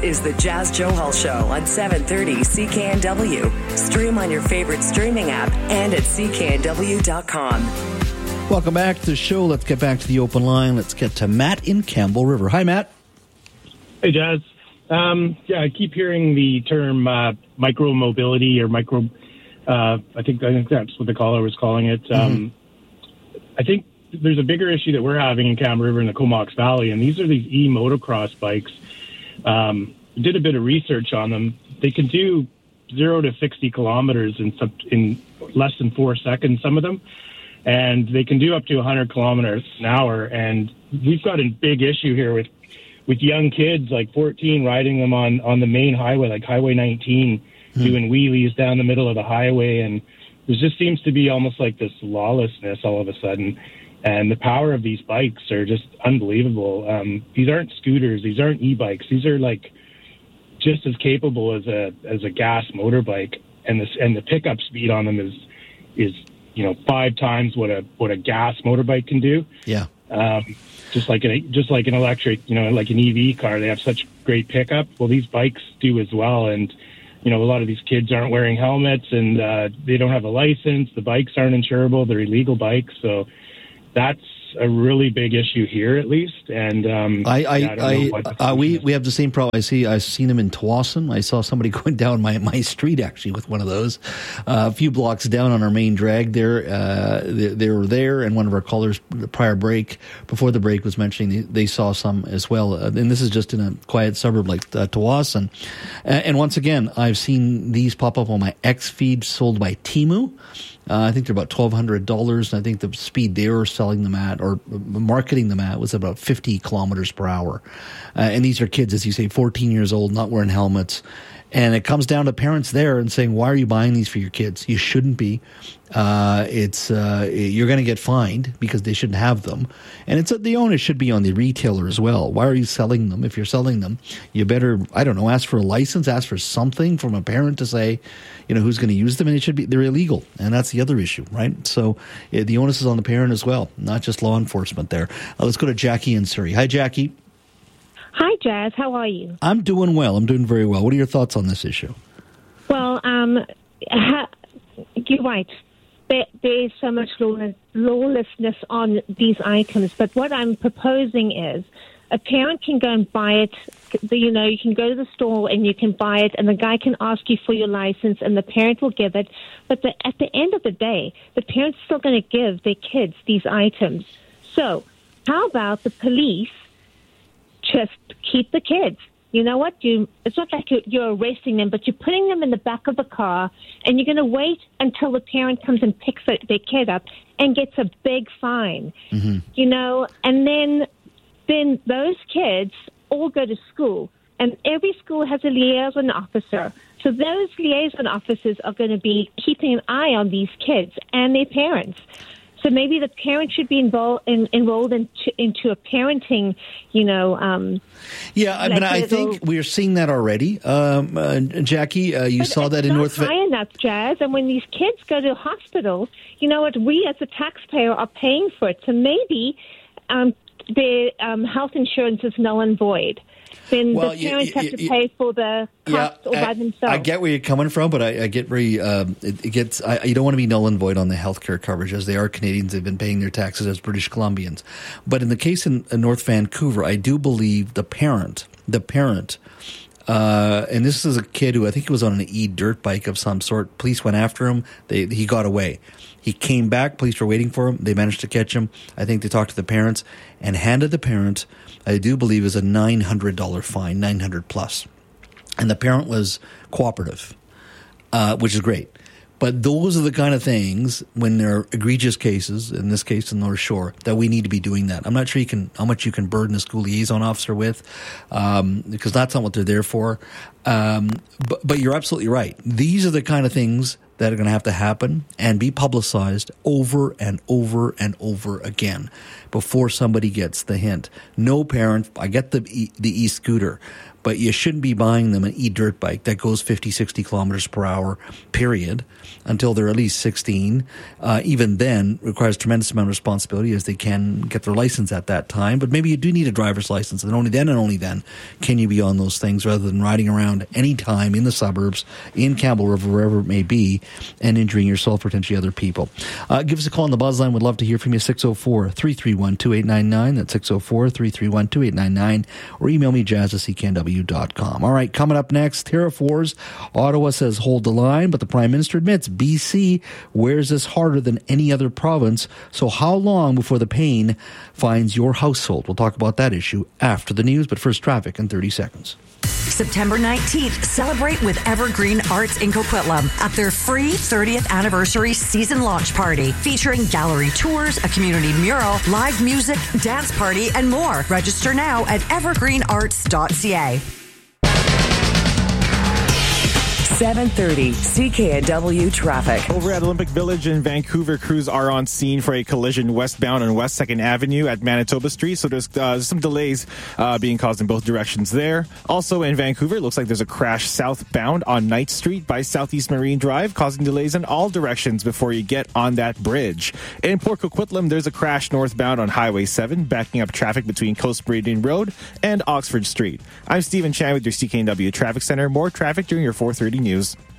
Is the Jazz Johal Show on 730 CKNW. Stream on your favorite streaming app and at cknw.com. Welcome back to the show. Let's get back to the open line. Let's get to Matt in Campbell River. Hi, Matt. Hey, Jazz. I keep hearing the term micro-mobility or micro... I think that's what the caller was calling it. I think there's a bigger issue that we're having in Campbell River in the Comox Valley, and these are these e-motocross bikes. Did a bit of research on them. They can do 0 to 60 kilometers in less than 4 seconds, some of them, and they can do up to 100 kilometers an hour. And we've got a big issue here with young kids, like 14, riding them on the main highway, like Highway 19, doing wheelies down the middle of the highway. And there just seems to be almost like this lawlessness all of a sudden. And the power of these bikes are just unbelievable. These aren't scooters. These aren't e-bikes. These are like just as capable as a gas motorbike. And the pickup speed on them is 5 times what a gas motorbike can do. Yeah. Just like an electric, like an EV car, they have such great pickup. Well, these bikes do as well. And a lot of these kids aren't wearing helmets, and they don't have a license. The bikes aren't insurable. They're illegal bikes. So that's a really big issue here, at least. And we have the same problem. I've seen them in Tsawwassen. I saw somebody going down my street actually with one of those. A few blocks down on our main drag there. They were there, and one of our callers before the break was mentioning they saw some as well. And this is just in a quiet suburb like Tsawwassen. And once again, I've seen these pop up on my X feed sold by Temu. I think they're about $1,200, and I think the speed they were selling them at or marketing them at was about 50 kilometers per hour. And these are kids, as you say, 14 years old, not wearing helmets. And it comes down to parents there and saying, why are you buying these for your kids? You shouldn't be. You're going to get fined because they shouldn't have them. And the onus should be on the retailer as well. Why are you selling them? If you're selling them, you better, ask for a license, ask for something from a parent to say, who's going to use them. And they're illegal. And that's the other issue, right? So the onus is on the parent as well, not just law enforcement there. Let's go to Jackie in Surrey. Hi, Jackie. Hi, Jazz. How are you? I'm doing well. I'm doing very well. What are your thoughts on this issue? Well, you're right. There is so much lawlessness on these items. But what I'm proposing is a parent can go and buy it. You can go to the store and you can buy it, and the guy can ask you for your license, and the parent will give it. But at the end of the day, the parent's still going to give their kids these items. So how about the police just keep the kids? You know what? It's not like you're arresting them, but you're putting them in the back of the car, and you're going to wait until the parent comes and picks their kid up and gets a big fine. Mm-hmm. And then those kids all go to school, and every school has a liaison officer. So those liaison officers are going to be keeping an eye on these kids and their parents. So maybe the parent should be enrolled into a parenting, I think we're seeing that already. Jackie, you saw that in North. It's not high enough, Jazz. And when these kids go to hospitals, you know what? We as a taxpayer are paying for it. So maybe their health insurance is null and void. Then the parents have to pay for the cost all by themselves. I get where you're coming from, but I get where you don't want to be null and void on the healthcare coverage, as they are Canadians. They've been paying their taxes as British Columbians. But in the case in North Vancouver, I do believe the parent, and this is a kid who I think he was on an e-dirt bike of some sort. Police went after him. He got away. He came back. Police were waiting for him. They managed to catch him. I think they talked to the parents and handed the parent, I do believe, is a $900 fine, 900 plus. And the parent was cooperative, which is great. But those are the kind of things, when there are egregious cases, in this case in North Shore, that we need to be doing that. I'm not sure how much you can burden a school liaison officer with, because that's not what they're there for. But you're absolutely right. These are the kind of things that are going to have to happen and be publicized over and over and over again before somebody gets the hint. No parent, I get the e-scooter, but you shouldn't be buying them an e-dirt bike that goes 50, 60 kilometers per hour, period, until they're at least 16. Even then, requires tremendous amount of responsibility as they can get their license at that time. But maybe you do need a driver's license, and only then can you be on those things rather than riding around any time in the suburbs, in Campbell River, wherever it may be, and injuring yourself or potentially other people. Give us a call on the buzz line. We'd love to hear from you. 604-331-2899. That's 604-331-2899. Or email me, jazz@cknw.com. All right, coming up next, Terra Fours. Ottawa says hold the line, but the Prime Minister admits BC wears this harder than any other province. So how long before the pain finds your household? We'll talk about that issue after the news, but first traffic in 30 seconds. September 19th, celebrate with Evergreen Arts in Coquitlam at their free 30th anniversary season launch party, featuring gallery tours, a community mural, live music, dance party, and more. Register now at evergreenarts.ca. 7:30 CKNW traffic. Over at Olympic Village in Vancouver, crews are on scene for a collision westbound on West 2nd Avenue at Manitoba Street. So there's some delays being caused in both directions there. Also in Vancouver, it looks like there's a crash southbound on Knight Street by Southeast Marine Drive, causing delays in all directions before you get on that bridge. In Port Coquitlam, there's a crash northbound on Highway 7, backing up traffic between Coast Meridian Road and Oxford Street. I'm Stephen Chan with your CKNW Traffic Center. More traffic during your 4:30 news.